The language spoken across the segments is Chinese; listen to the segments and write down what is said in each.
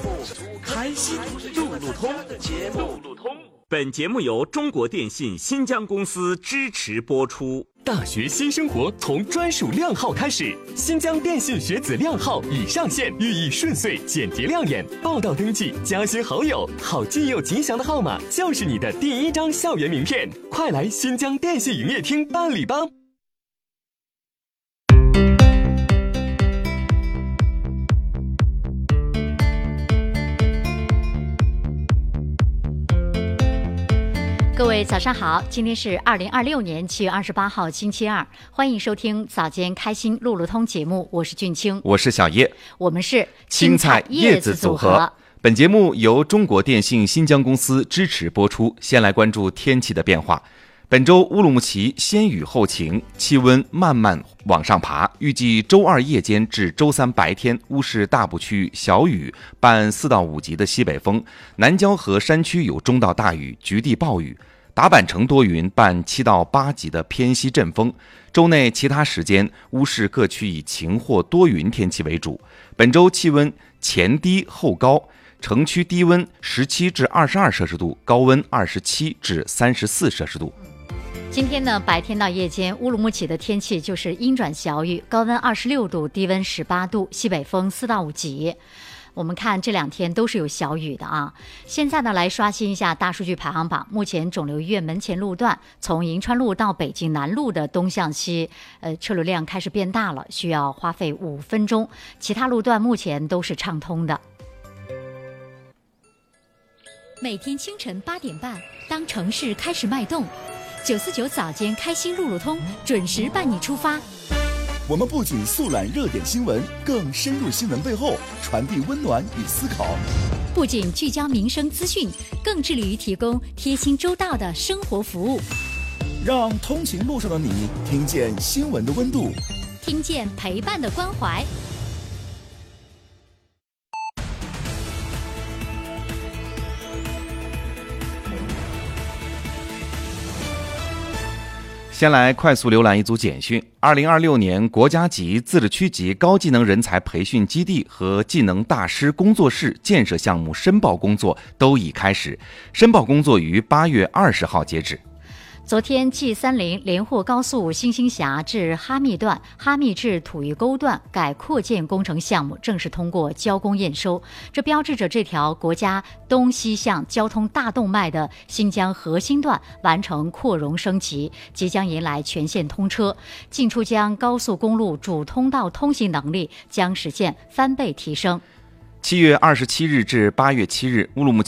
开心路路通。本节目由中国电信新疆公司支持播出。 大学新生活从专属靓号开始，新疆电信学子靓号已上线，寓意顺遂、简洁亮眼。报到登记、加些好友，好记又吉祥的号码就是你的第一张校园名片。快来新疆电信营业厅办理吧！ 各位早上好，今天是2026年7月28号星期二，欢迎收听早间开心路路通节目，我是俊清， 我是小叶， 我们是青菜叶子组合。本节目由中国电信新疆公司支持播出。先来关注天气的变化。本周乌鲁木齐先雨后晴，气温慢慢往上爬。预计周二夜间至周三白天，乌市大部区域小雨，伴4到5级的西北风，南郊和山区有中到大雨，局地暴雨。达坂城多云，伴7到8级的偏西阵风。周内其他时间，乌市各区以晴或多云天气为主。本周气温前低后高，城区低温17至22摄氏度，高温27至34摄氏度。 今天呢，白天到夜间，乌鲁木齐的天气就是阴转小雨，高温26度，低温18度，西北风4到5级。我们看这2天都是有小雨的啊。现在呢，来刷新一下大数据排行榜。目前肿瘤医院门前路段，从银川路到北京南路的东向西，车流量开始变大了，需要花费5分钟。其他路段目前都是畅通的。 每天清晨8点半，当城市开始脉动，949早间开心路路通准时伴你出发。 我们不仅速览热点新闻，更深入新闻背后，传递温暖与思考。 不仅聚焦民生资讯，更致力于提供贴心周到的生活服务。 让通勤路上的你听见新闻的温度， 听见陪伴的关怀。 先来快速浏览一组简讯。2026年国家级、自治区级高技能人才培训基地和技能大师工作室建设项目申报工作都已开始，申报工作于8月20号截止。 昨天 G30 连霍高速新兴峡至哈密段、哈密至土峪沟段改扩建工程项目正式通过交工验收，这标志着这条国家东西向交通大动脉的新疆核心段完成扩容升级，即将迎来全线通车。进出疆高速公路主通道通行能力将实现翻倍提升。 7月27日至8月7日，乌鲁木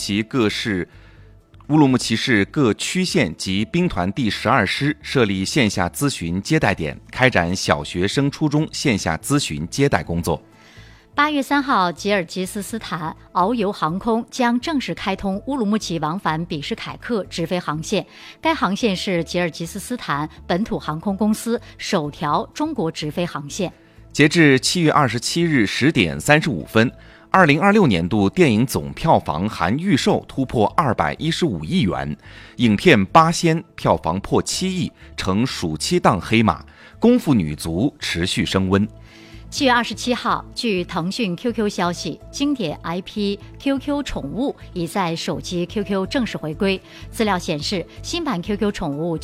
齐市各区县及兵团第12师设立线下咨询接待点，开展小学生、初中线下咨询接待工作。 8月3号，吉尔吉斯斯坦遨游航空将正式开通乌鲁木齐往返比什凯克直飞航线。该航线是吉尔吉斯斯坦本土航空公司首条中国直飞航线。 截至7月27日10点35分，2026年度电影总票房含预售突破215亿元，影片《八仙》票房破7亿，成暑期档黑马，功夫女足持续升温。 7月27号，据腾讯 QQ 消息，经典 IP QQ 宠物已在手机 QQ 正式回归。资料显示，新版 QQ 宠物